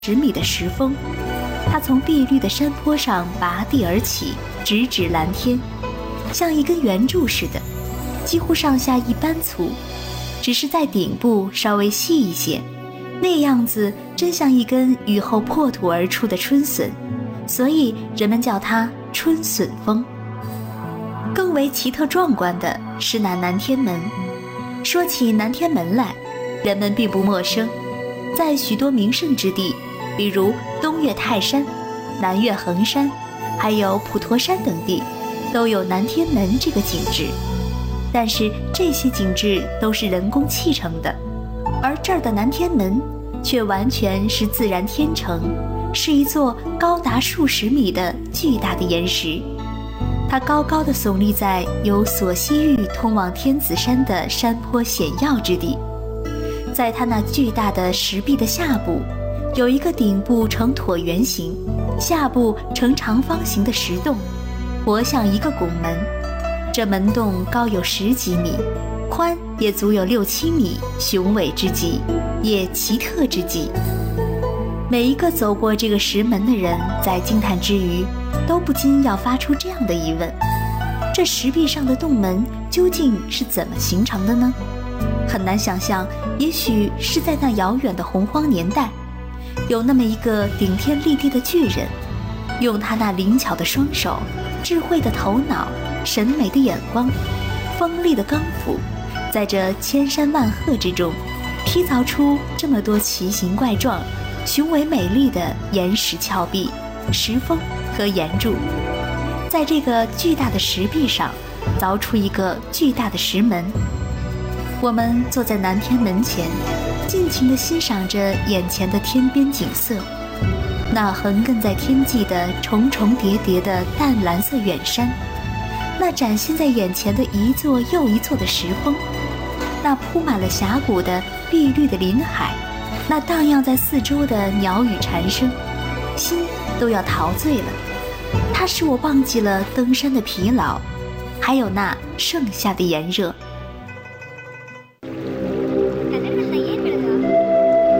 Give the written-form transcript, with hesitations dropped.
10米的石峰，它从碧绿的山坡上拔地而起，直指蓝天，像一根圆柱似的，几乎上下一般粗，只是在顶部稍微细一些，那样子真像一根雨后破土而出的春笋，所以人们叫它春笋峰。更为奇特壮观的是那南天门。说起南天门来，人们并不陌生，在许多名胜之地，比如东岳泰山、南岳衡山，还有普陀山等地，都有南天门这个景致。但是这些景致都是人工砌成的，而这儿的南天门却完全是自然天成，是一座高达数十米的巨大的岩石。它高高地耸立在由索溪峪通往天子山的山坡险要之地。在它那巨大的石壁的下部，有一个顶部呈椭圆形，下部呈长方形的石洞，活像一个拱门。这门洞高有10几米，宽也足有6、7米，雄伟之极，也奇特之极。每一个走过这个石门的人，在惊叹之余，都不禁要发出这样的疑问：这石壁上的洞门究竟是怎么形成的呢？很难想象，也许是在那遥远的洪荒年代，有那么一个顶天立地的巨人，用他那灵巧的双手、智慧的头脑、审美的眼光、锋利的钢斧，在这千山万壑之中，劈凿出这么多奇形怪状、雄伟美丽的岩石峭壁、石峰和岩柱，在这个巨大的石壁上凿出一个巨大的石门。我们坐在南天门前，尽情地欣赏着眼前的天边景色，那横亘在天际的重重叠叠的淡蓝色远山，那展现在眼前的一座又一座的石峰，那铺满了峡谷的碧绿的林海，那荡漾在四周的鸟语蝉声，心都要陶醉了。它使我忘记了登山的疲劳，还有那盛夏的炎热。